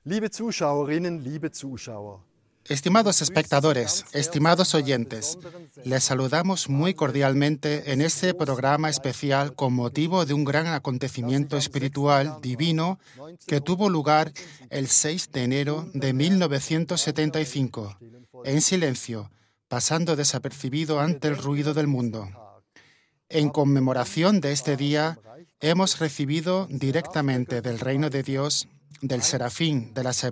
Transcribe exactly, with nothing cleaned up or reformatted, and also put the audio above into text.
Liebe Zuschauerinnen, liebe Zuschauer. Estimados espectadores, estimados oyentes, les saludamos muy cordialmente en este programa especial con motivo de un gran acontecimiento espiritual divino que tuvo lugar el seis de enero de mil novecientos setenta y cinco, en silencio, pasando desapercibido ante el ruido del mundo. En conmemoración de este día, hemos recibido directamente del Reino de Dios, del Serafín de la